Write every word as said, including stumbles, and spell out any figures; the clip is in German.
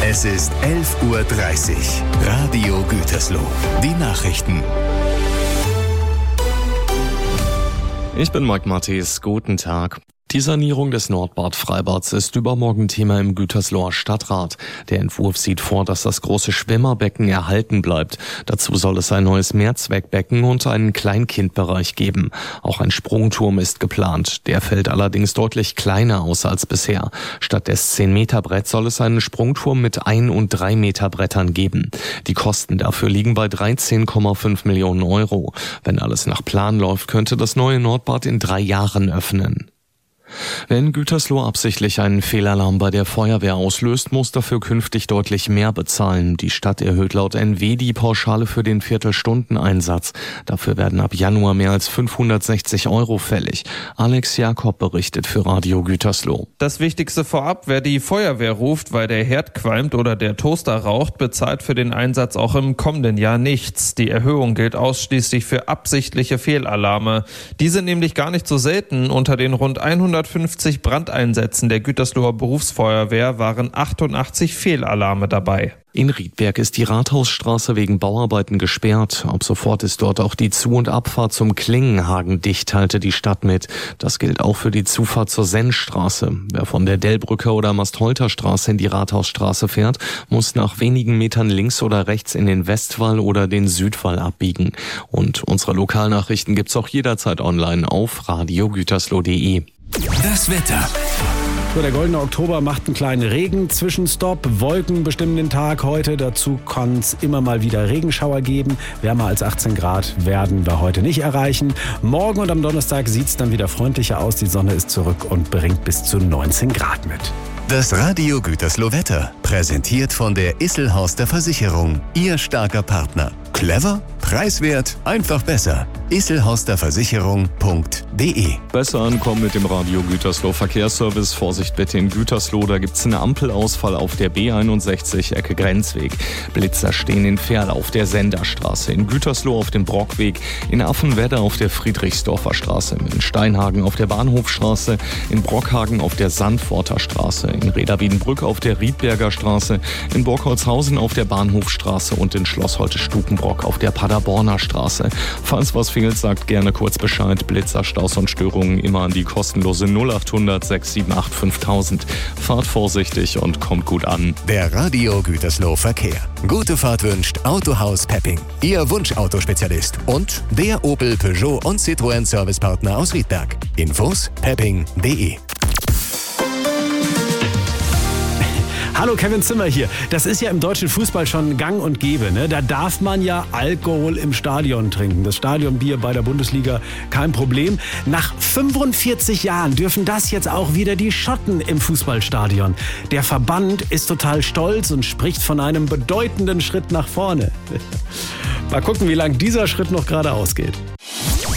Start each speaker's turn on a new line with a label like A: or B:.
A: Es ist elf Uhr dreißig. Radio Gütersloh. Die Nachrichten.
B: Ich bin Mike Matthies. Guten Tag. Die Sanierung des Nordbad-Freibads ist übermorgen Thema im Gütersloher Stadtrat. Der Entwurf sieht vor, dass das große Schwimmerbecken erhalten bleibt. Dazu soll es ein neues Mehrzweckbecken und einen Kleinkindbereich geben. Auch ein Sprungturm ist geplant. Der fällt allerdings deutlich kleiner aus als bisher. Statt des zehn Meter Brett soll es einen Sprungturm mit ein und drei Meter Brettern geben. Die Kosten dafür liegen bei dreizehn Komma fünf Millionen Euro. Wenn alles nach Plan läuft, könnte das neue Nordbad in drei Jahren öffnen. Wer in Gütersloh absichtlich einen Fehlalarm bei der Feuerwehr auslöst, muss dafür künftig deutlich mehr bezahlen. Die Stadt erhöht laut N W die Pauschale für den Viertelstundeneinsatz. Dafür werden ab Januar mehr als fünfhundertsechzig Euro fällig. Alex Jakob berichtet für Radio Gütersloh.
C: Das Wichtigste vorab: Wer die Feuerwehr ruft, weil der Herd qualmt oder der Toaster raucht, bezahlt für den Einsatz auch im kommenden Jahr nichts. Die Erhöhung gilt ausschließlich für absichtliche Fehlalarme. Die sind nämlich gar nicht so selten. Unter den rund hundertfünfzig Brandeinsätzen der Gütersloher Berufsfeuerwehr waren achtundachtzig Fehlalarme dabei.
B: In Riedberg ist die Rathausstraße wegen Bauarbeiten gesperrt. Ab sofort ist dort auch die Zu- und Abfahrt zum Klingenhagen dicht, teilte die Stadt mit. Das gilt auch für die Zufahrt zur Sennstraße. Wer von der Dellbrücke oder Mastholter-Straße in die Rathausstraße fährt, muss nach wenigen Metern links oder rechts in den Westwall oder den Südwall abbiegen. Und unsere Lokalnachrichten gibt's auch jederzeit online auf radio gütersloh punkt de.
A: Das Wetter.
D: So, der goldene Oktober macht einen kleinen Regen. Zwischenstopp, Wolken bestimmen den Tag heute. Dazu kann es immer mal wieder Regenschauer geben. Wärmer als achtzehn Grad werden wir heute nicht erreichen. Morgen und am Donnerstag sieht es dann wieder freundlicher aus. Die Sonne ist zurück und bringt bis zu neunzehn Grad mit.
A: Das Radio Gütersloh Wetter, präsentiert von der Isselhorster Versicherung. Ihr starker Partner. Clever? Preiswert? Einfach besser. isselhorster versicherung punkt de.
B: Besser ankommen mit dem Radio Gütersloh Verkehrsservice. Vorsicht bitte in Gütersloh, da gibt's einen Ampelausfall auf der B einundsechzig Ecke Grenzweg. Blitzer stehen in Ferl auf der Senderstraße, in Gütersloh auf dem Brockweg, in Affenwedde auf der Friedrichsdorfer Straße, in Steinhagen auf der Bahnhofstraße, in Brockhagen auf der Sandforter Straße, in Reda-Wiedenbrück auf der Riedberger Straße, in Burgholzhausen auf der Bahnhofstraße und in Schloss Holte-Stukenbrock auf der Paderborner Straße. Falls was fehlt, sagt gerne kurz Bescheid. Blitzer, Staus und Störungen immer an die kostenlose null acht hundert sechs sieben acht fünftausend. Fahrt vorsichtig und kommt gut an.
A: Der Radio Gütersloh Verkehr. Gute Fahrt wünscht Autohaus Pepping, Ihr Wunschautospezialist und der Opel, Peugeot und Citroën Servicepartner aus Riedberg. Infos pepping punkt de.
D: Hallo, Kevin Zimmer hier. Das ist ja im deutschen Fußball schon gang und gäbe, ne? Da darf man ja Alkohol im Stadion trinken. Das Stadionbier bei der Bundesliga, kein Problem. Nach fünfundvierzig Jahren dürfen das jetzt auch wieder die Schotten im Fußballstadion. Der Verband ist total stolz und spricht von einem bedeutenden Schritt nach vorne. Mal gucken, wie lang dieser Schritt noch geradeaus geht.